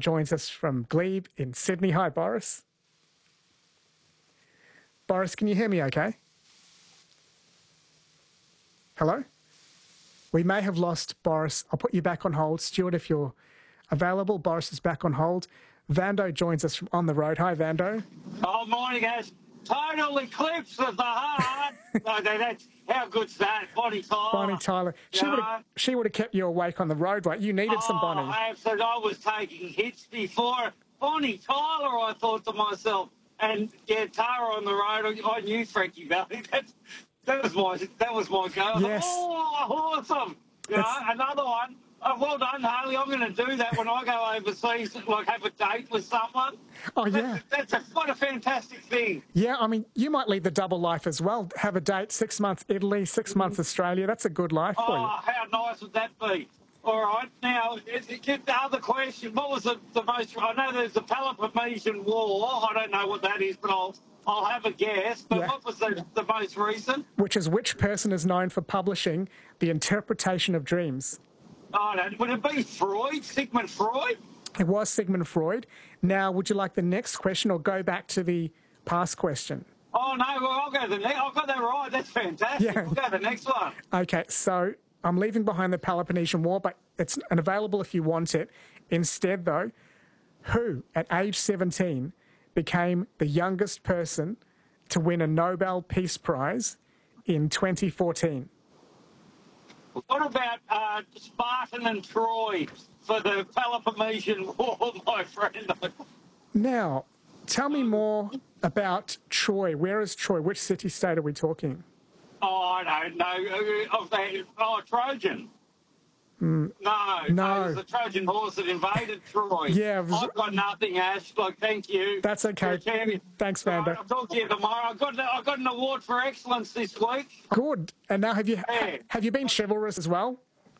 joins us from Glebe in Sydney. Hi, Boris. Boris, can you hear me okay? Hello? We may have lost Boris. I'll put you back on hold. Stuart, if you're available, Boris is back on hold. Vando joins us from On the Road. Hi, Vando. Oh, morning, guys. Total eclipse of the heart. No, that's, how good's that? Bonnie Tyler. Bonnie Tyler. She would have kept you awake on the road, right? You needed some Bonnie. Absolutely. I was taking hits before. Bonnie Tyler, I thought to myself. And, yeah, Tara on the road. I knew Frankie Valley. That was my go. Yes. Oh, awesome. You know, another one. Oh, well done, Harley. I'm going to do that when I go overseas, like have a date with someone. Oh, yeah. What a fantastic thing. Yeah, I mean, you might lead the double life as well. Have a date, 6 months Italy, 6 months Australia. That's a good life for you. Oh, how nice would that be? All right. Now, the other question, what was the most... I know there's the Peloponnesian War. I don't know what that is, but I'll have a guess. But Yeah. What was the most recent? Which person is known for publishing The Interpretation of Dreams? Oh, no. Would it be Freud, Sigmund Freud? It was Sigmund Freud. Now, would you like the next question or go back to the past question? Oh, no, well, I'll go to the next. I've got that right. That's fantastic. Yeah. We'll go to the next one. Okay, so I'm leaving behind the Peloponnesian War, but it's available if you want it. Instead, though, who, at age 17, became the youngest person to win a Nobel Peace Prize in 2014? What about Spartan and Troy for the Peloponnesian War, my friend? Now, tell me more about Troy. Where is Troy? Which city-state are we talking? Oh, I don't know. Trojan. No, it was the Trojan horse that invaded Troy. Yeah, I've got nothing, Ash. Like, thank you. That's okay. Thanks, Vanda. Right, I'll talk to you tomorrow. I got an award for excellence this week. Good. And now, have you been chivalrous as well?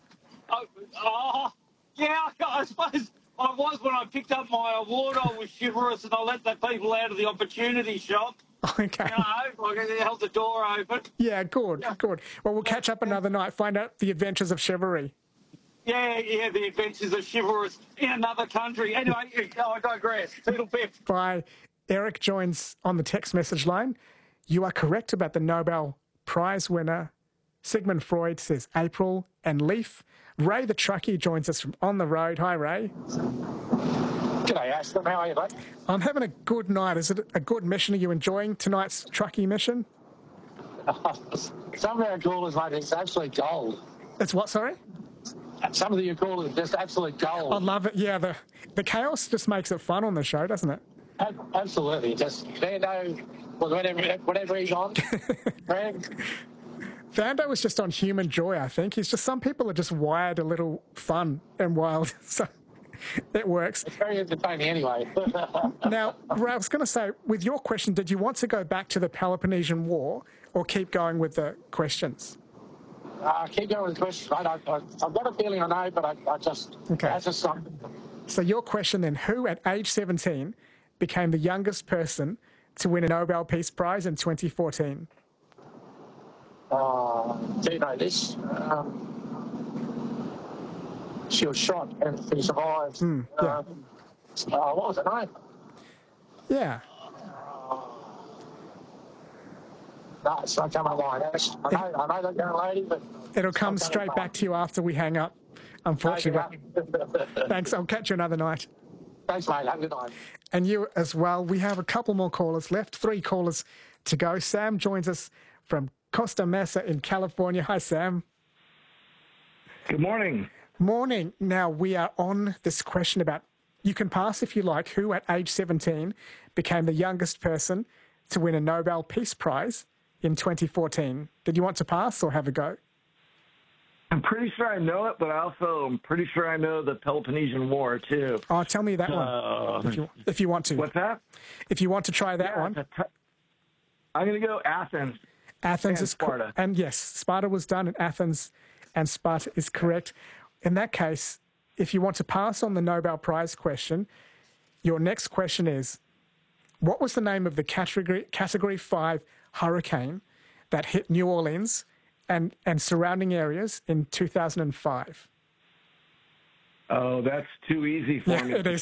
Yeah, I suppose I was when I picked up my award. I was chivalrous and I let the people out of the opportunity shop. Okay. I held the door open. Yeah, good. Well, we'll catch up another night, find out the adventures of chivalry. Yeah, the adventures of chivalrous in another country. Anyway, I digress. Toodle pip. Bye. Eric joins on the text message line. You are correct about the Nobel Prize winner. Sigmund Freud says April and Leaf. Ray the truckie joins us from On the Road. Hi, Ray. G'day, Ashton. How are you, mate? I'm having a good night. Is it a good mission? Are you enjoying tonight's truckie mission? Some of our callers, mate, it's absolute gold. It's what, sorry? Some of your callers are just absolute gold. I love it. Yeah, the chaos just makes it fun on the show, doesn't it? Absolutely. Just Vando, whatever he's on. Vando was just on Human Joy, I think. He's just, some people are just wired a little fun and wild, so it works. It's very entertaining anyway. Now, I was going to say, with your question, did you want to go back to the Peloponnesian War or keep going with the questions? Keep going with the questions, mate. I've got a feeling I know, but I just... Okay. That's just something. So your question then, who at age 17 became the youngest person to win a Nobel Peace Prize in 2014? Do you know this? She was shot and she survived. Yeah. What was her name? Yeah. No, it's not coming along. I know that young lady, but... It'll come straight back to you after we hang up, unfortunately. Thanks. I'll catch you another night. Thanks, mate. Have a good night. And you as well. We have a couple more callers left, 3 callers to go. Sam joins us from Costa Mesa in California. Hi, Sam. Good morning. Morning. Now, we are on this question about, you can pass if you like, who at age 17 became the youngest person to win a Nobel Peace Prize in 2014. Did you want to pass or have a go? I'm pretty sure I know it, but I'm pretty sure I know the Peloponnesian War, too. Oh, tell me that one, if you want to. What's that? If you want to try that one. I'm going to go Athens. Athens and is Sparta. And yes, Sparta was done in Athens, and Sparta is correct. In that case, if you want to pass on the Nobel Prize question, your next question is, what was the name of the Category 5 hurricane that hit New Orleans and surrounding areas in 2005? Oh, that's too easy for me. It is.